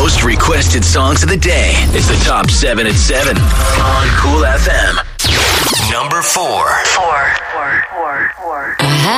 most requested songs of the day. It's the Top 7 at 7 on Cool FM. Number 4.